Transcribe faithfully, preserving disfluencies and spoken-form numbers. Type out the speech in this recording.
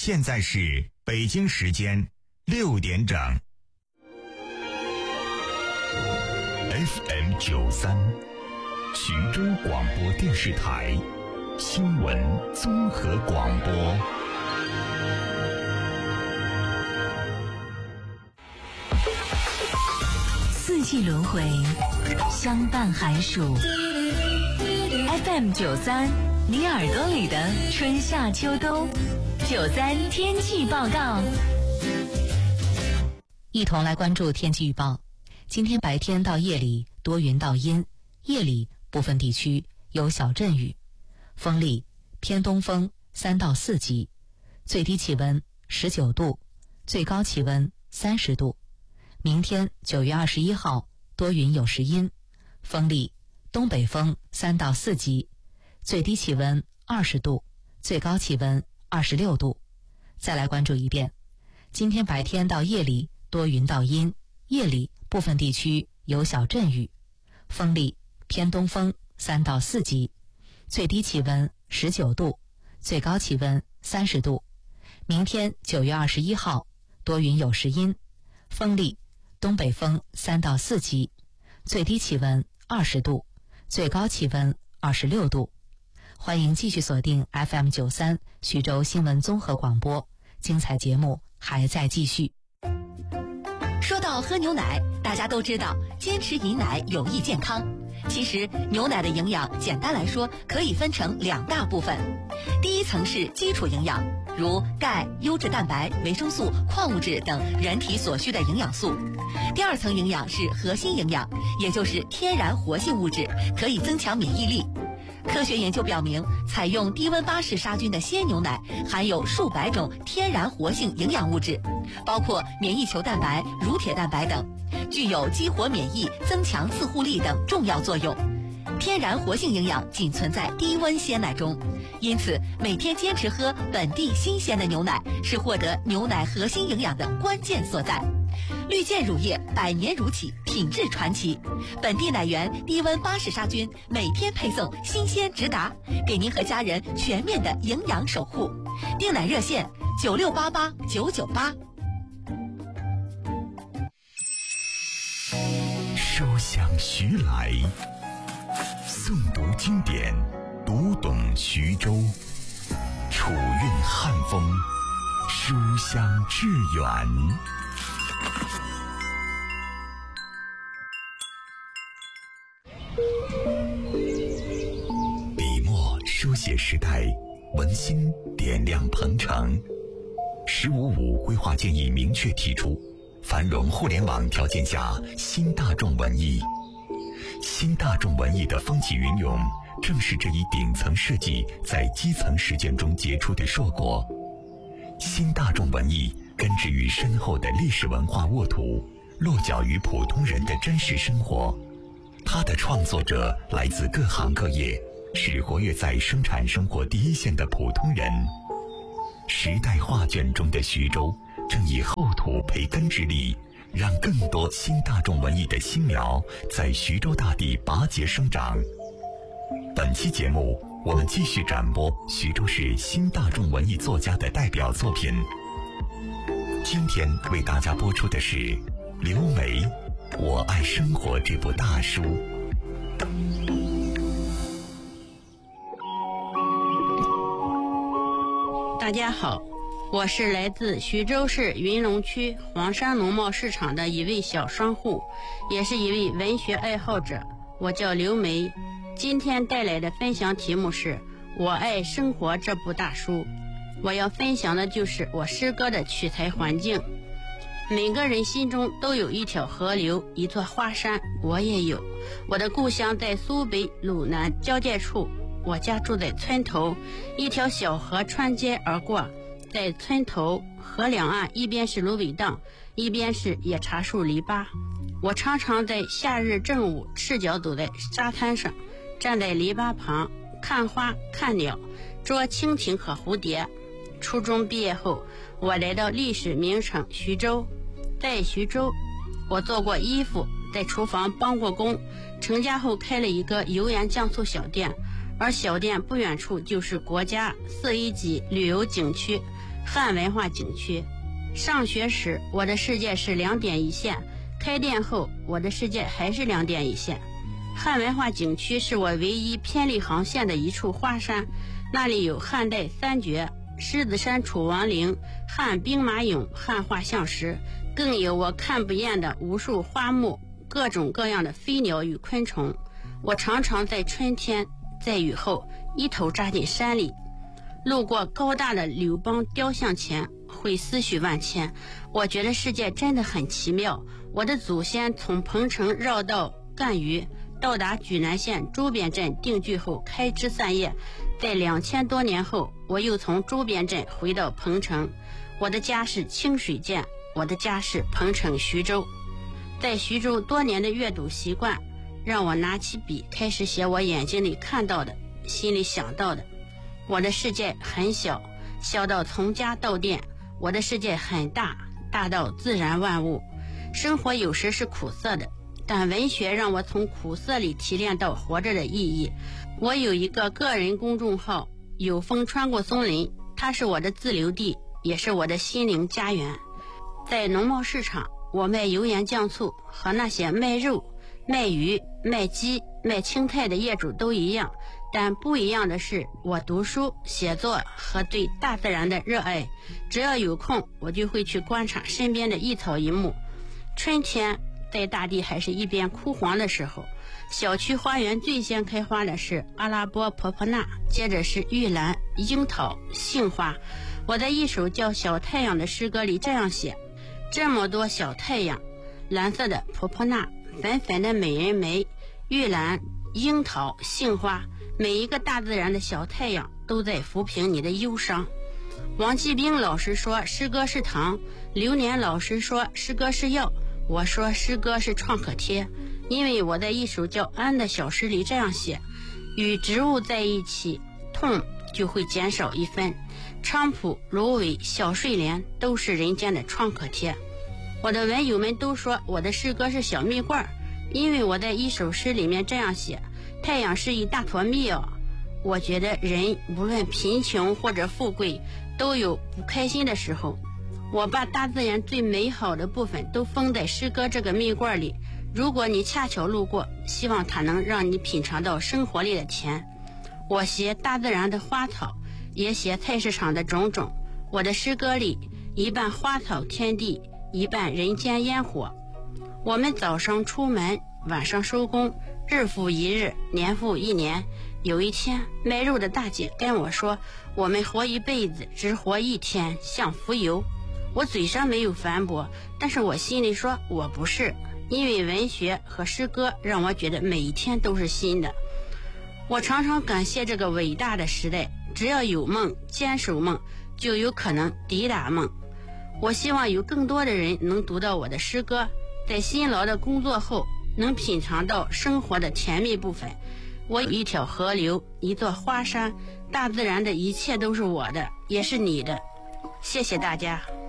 现在是北京时间六点整。F M 九三，徐州广播电视台新闻综合广播。 四季轮回，相伴寒暑。F M 九三，你耳朵里的春夏秋冬。九三天气报告，一同来关注天气预报。今天白天到夜里多云到阴，夜里部分地区有小阵雨，风力偏东风三到四级，最低气温十九度，最高气温三十度。明天九月二十一号多云有时阴，风力东北风三到四级，最低气温二十度，最高气温二十六度。再来关注一遍，今天白天到夜里多云到阴，夜里部分地区有小阵雨，风力偏东风三到四级，最低气温十九度，最高气温三十度。明天九月二十一号多云有时阴，风力东北风三到四级，最低气温二十度，最高气温二十六度。欢迎继续锁定 F M 九三徐州新闻综合广播，精彩节目还在继续。 说到喝牛奶，大家都知道坚持饮奶有益健康。其实牛奶的营养简单来说可以分成两大部分，第一层是基础营养，如钙、优质蛋白、维生素、矿物质等人体所需的营养素。第二层营养是核心营养，也就是天然活性物质，可以增强免疫力。科学研究表明，采用低温巴氏杀菌的鲜牛奶含有数百种天然活性营养物质，包括免疫球蛋白、乳铁蛋白等，具有激活免疫、增强自护力等重要作用。天然活性营养仅存在低温鲜奶中，因此每天坚持喝本地新鲜的牛奶是获得牛奶核心营养的关键所在。绿箭乳业百年如企，品质传奇，本地奶源低温巴氏杀菌，每天配送新鲜直达，给您和家人全面的营养守护。订奶热线九六八八九九八。 书香徐来，诵读经典，读懂徐州，楚韵汉风，书香致远。笔墨书写时代，文心点亮鹏程。十五五规划建议明确提出，繁荣互联网条件下新大众文艺。新大众文艺的风起云涌，正是这一顶层设计在基层实践中结出的硕果。新大众文艺根植于深厚的历史文化沃土，落脚于普通人的真实生活。它的创作者来自各行各业，是活跃在生产生活第一线的普通人。时代画卷中的徐州，正以厚土培根之力，让更多新大众文艺的新苗在徐州大地拔节生长。本期节目，我们继续展播徐州市新大众文艺作家的代表作品。今天为大家播出的是刘梅《我爱生活》这部大书。 大家好，我是来自徐州市云龙区黄山农贸市场的一位小商户，也是一位文学爱好者，我叫刘梅。今天带来的分享题目是《我爱生活》这部大书。我要分享的就是我诗歌的取材环境。每个人心中都有一条河流，一座花山，我也有。我的故乡在苏北鲁南交界处，我家住在村头，一条小河穿街而过，在村头河两岸，一边是芦苇荡，一边是野茶树篱笆。我常常在夏日正午赤脚走在沙滩上，站在篱笆旁看花看鸟，捉蜻蜓和蝴蝶。初中毕业后，我来到历史名城徐州。在徐州，我做过衣服，在厨房帮过工，成家后开了一个油盐酱醋小店，而小店不远处就是国家四 A 级旅游景区汉文化景区。上学时我的世界是两点一线，开店后我的世界还是两点一线。汉文化景区是我唯一偏离航线的一处花山，那里有汉代三绝、狮子山楚王陵、汉兵马俑、汉画像石，更有我看不厌的无数花木，各种各样的飞鸟与昆虫。我常常在春天在雨后一头扎进山里，路过高大的柳邦雕像前会思绪万千。我觉得世界真的很奇妙。我的祖先从彭城绕道赣榆，到达莒南县周边镇定居后开枝散叶，在两千多年后我又从周边镇回到彭城。我的家是清水涧，我的家是彭城徐州。在徐州多年的阅读习惯让我拿起笔开始写我眼睛里看到的，心里想到的。我的世界很小，小到从家到店；我的世界很大，大到自然万物。生活有时是苦涩的，但文学让我从苦涩里提炼到活着的意义。我有一个个人公众号，有风穿过松林，它是我的自留地，也是我的心灵家园。在农贸市场，我卖油盐酱醋，和那些卖肉、卖鱼、卖鸡、卖青菜的业主都一样，但不一样的是，我读书、写作和对大自然的热爱。只要有空，我就会去观察身边的一草一木。春天在大地还是一边枯黄的时候，小区花园最先开花的是阿拉伯婆婆纳，接着是玉兰、樱桃、杏花。我在一首叫《小太阳》的诗歌里这样写：这么多小太阳，蓝色的婆婆纳，粉粉的美人梅，玉兰、樱桃、杏花，每一个大自然的小太阳都在抚平你的忧伤。王继兵老师说诗歌是糖，刘年老师说诗歌是药，我说诗歌是创可贴。因为我在一首叫《安》的小诗里这样写：与植物在一起，痛就会减少一分。菖蒲、芦苇、小睡莲都是人间的创可贴。我的文友们都说我的诗歌是小蜜罐，因为我在一首诗里面这样写：太阳是一大坨蜜哦。我觉得人无论贫穷或者富贵，都有不开心的时候。我把大自然最美好的部分都封在诗歌这个蜜罐里，如果你恰巧路过，希望它能让你品尝到生活里的甜。我写大自然的花草，也写菜市场的种种。我的诗歌里一半花草天地，一半人间烟火。我们早上出门，晚上收工，日复一日，年复一年。有一天，卖肉的大姐跟我说，我们活一辈子只活一天，像浮游。我嘴上没有反驳，但是我心里说我不是，因为文学和诗歌让我觉得每一天都是新的。我常常感谢这个伟大的时代，只要有梦，坚守梦，就有可能抵达梦。我希望有更多的人能读到我的诗歌，在辛劳的工作后能品尝到生活的甜蜜部分。我有一条河流，一座花山，大自然的一切都是我的，也是你的。谢谢大家。